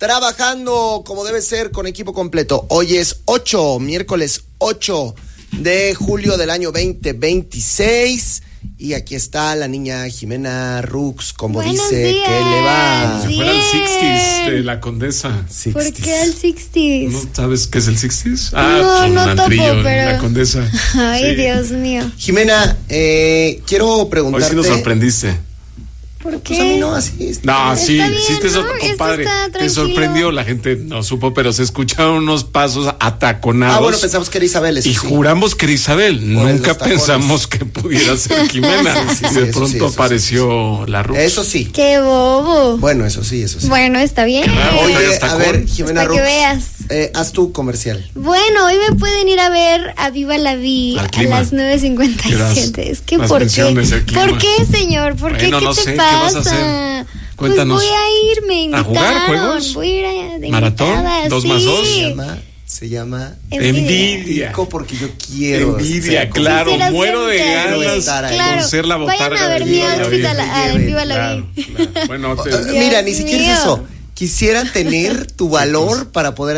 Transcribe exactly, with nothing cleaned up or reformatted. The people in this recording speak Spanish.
trabajando como debe ser con equipo completo. Hoy es ocho, miércoles ocho de julio del año veinte veintiséis. Y aquí está la niña Jimena Rux, como Buenos dice días, que le va. Si fuera el sixties de la Condesa. ¿Por qué el sixties? ¿No sabes qué es el sixties? Ah, No, pues un no topo, antrillo, pero- la Condesa. Ay, Sí. Dios mío. Jimena, eh, quiero Hoy preguntarte. sí nos sorprendiste. ¿Por qué? Pues a mí no, así. No, sí, Está bien, sí te, sor- ¿no? Esto compadre, está te tranquilo. sorprendió, la gente no supo, pero se escucharon unos pasos ataconados. Ah, bueno, pensamos que era Isabel, eso y sí. juramos que era Isabel, Por nunca los tacones. pensamos que pudiera ser Jimena. Sí, sí, sí, y de eso pronto sí, eso sí, apareció la Rux. Eso sí. Qué bobo. Bueno, eso sí, eso sí. Bueno, está bien. raro, Oye, traías a tacón. ver, Jimena Para que Rux, veas. eh, haz tu comercial. Bueno, hoy me pueden ir a ver a Viva la Vi Al a clima. las nueve cincuenta y siete. Las- Es que, las ¿por qué? menciones del clima. ¿Por qué, señor? ¿Por qué? Bueno, ¿Qué no te sé, ¿qué pasa? vas a hacer? Cuéntanos. Pues voy a ir, me ¿A invitaron. jugar juegos? Voy a ir a, de ¿Maratón? invitada, ¿Dos sí. más dos? Se llama, se llama Envidia. Tico, porque yo quiero. Envidia, ser- claro, Quisiera muero de ser ganas estar ahí. Claro. con ser la botarga Vayan a ver de mi Viva la outfit Vi. a la- a Lleven, Viva la Claro, Vi. claro. Bueno, te- Eh, Mira, ni Dios siquiera es mío. eso. Quisiera tener tu valor para poder